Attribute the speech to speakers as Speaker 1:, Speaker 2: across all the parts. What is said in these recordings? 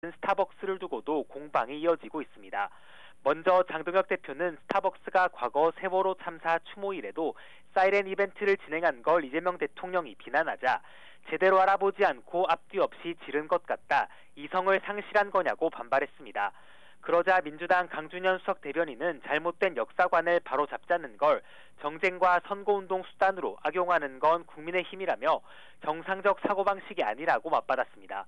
Speaker 1: 스타벅스를 두고도 공방이 이어지고 있습니다. 먼저 장동혁 대표는 스타벅스가 과거 세월호 참사 추모일에도 사이렌 이벤트를 진행한 걸 이재명 대통령이 비난하자 제대로 알아보지 않고 앞뒤 없이 지른 것 같다, 이성을 상실한 거냐고 반발했습니다. 그러자 민주당 강준현 수석 대변인은 잘못된 역사관을 바로잡자는 걸 정쟁과 선거운동 수단으로 악용하는 건 국민의힘이라며 정상적 사고방식이 아니라고 맞받았습니다.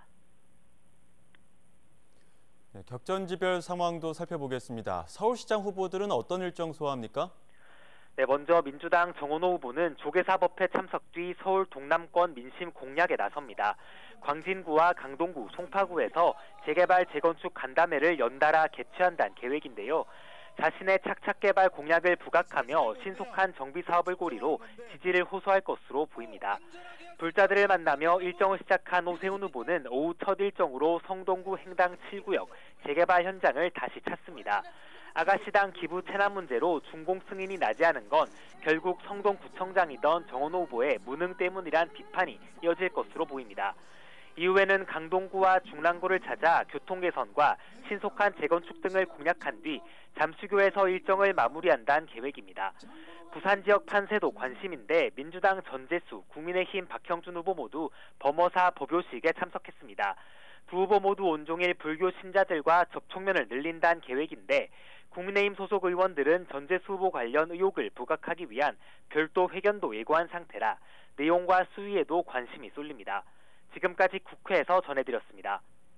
Speaker 2: 네, 격전지별 상황도 살펴보겠습니다. 서울시장 후보들은 어떤 일정 소화합니까?
Speaker 1: 네, 먼저 민주당 정원호 후보는 조계사법회 참석 뒤 서울 동남권 민심 공략에 나섭니다. 광진구와 강동구, 송파구에서 재개발, 재건축 간담회를 연달아 개최한다는 계획인데요. 자신의 착착 개발 공약을 부각하며 신속한 정비사업을 고리로 지지를 호소할 것으로 보입니다. 불자들을 만나며 일정을 시작한 오세훈 후보는 오후 첫 일정으로 성동구 행당 7구역 재개발 현장을 다시 찾습니다. 아가씨당 기부 체납 문제로 준공 승인이 나지 않은 건 결국 성동구청장이던 정원호 후보의 무능 때문이란 비판이 이어질 것으로 보입니다. 이후에는 강동구와 중랑구를 찾아 교통 개선과 신속한 재건축 등을 공약한 뒤 잠수교에서 일정을 마무리한다는 계획입니다. 부산 지역 판세도 관심인데 민주당 전재수, 국민의힘 박형준 후보 모두 범어사 법요식에 참석했습니다. 두 후보 모두 온종일 불교 신자들과 접촉면을 늘린다는 계획인데 국민의힘 소속 의원들은 전재수 후보 관련 의혹을 부각하기 위한 별도 회견도 예고한 상태라 내용과 수위에도 관심이 쏠립니다. 지금까지 국회에서 전해드렸습니다.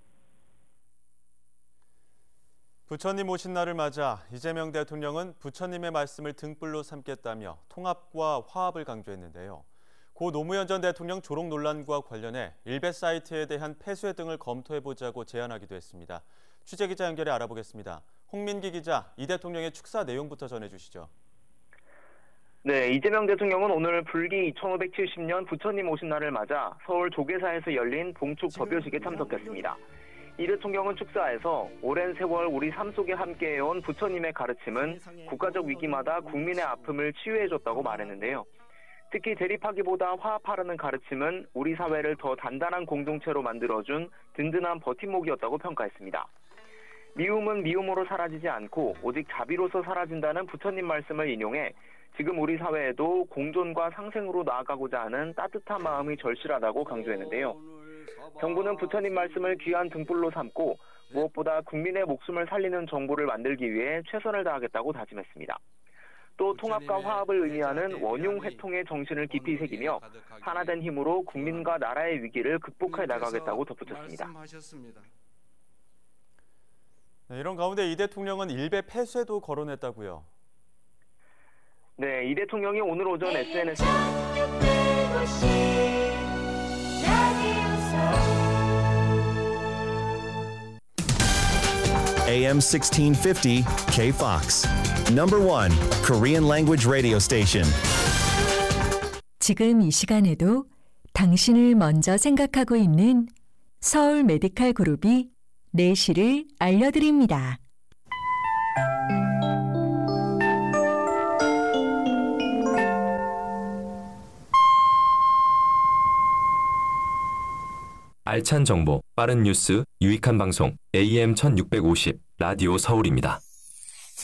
Speaker 2: 부처님 오신 날을 맞아 이재명 대통령은 부처님의 말씀을 등불로 삼겠다며 통합과 화합을 강조했는데요. 고 노무현 전 대통령 조롱 논란과 관련해 일베 사이트에 대한 폐쇄 등을 검토해보자고 제안하기도 했습니다. 취재기자 연결해 알아보겠습니다. 홍민기 기자, 이 대통령의 축사 내용부터 전해주시죠.
Speaker 3: 네, 이재명 대통령은 오늘 불기 2570년 부처님 오신 날을 맞아 서울 조계사에서 열린 봉축 법요식에 참석했습니다. 이 대통령은 축사에서 오랜 세월 우리 삶 속에 함께해온 부처님의 가르침은 국가적 위기마다 국민의 아픔을 치유해줬다고 말했는데요. 특히 대립하기보다 화합하라는 가르침은 우리 사회를 더 단단한 공동체로 만들어준 든든한 버팀목이었다고 평가했습니다. 미움은 미움으로 사라지지 않고 오직 자비로서 사라진다는 부처님 말씀을 인용해 지금 우리 사회에도 공존과 상생으로 나아가고자 하는 따뜻한 마음이 절실하다고 강조했는데요. 정부는 부처님 말씀을 귀한 등불로 삼고 무엇보다 국민의 목숨을 살리는 정부를 만들기 위해 최선을 다하겠다고 다짐했습니다. 또 통합과 화합을 의미하는 원흉회통의 정신을 깊이 새기며 하나된 힘으로 국민과 나라의 위기를 극복해 나가겠다고 덧붙였습니다.
Speaker 2: 네, 이런 가운데 이 대통령은 일베 폐쇄도 거론했다고요.
Speaker 3: 네, 이 대통령이 오늘 오전 SNS에
Speaker 4: AM 1650 KFOX. Number 1 Korean language radio station.
Speaker 5: 지금 이 시간에도 당신을 먼저 생각하고 있는 서울 메디칼 그룹이 내시를 알려드립니다.
Speaker 6: 알찬 정보, 빠른 뉴스, 유익한 방송 AM 1650 라디오 서울입니다.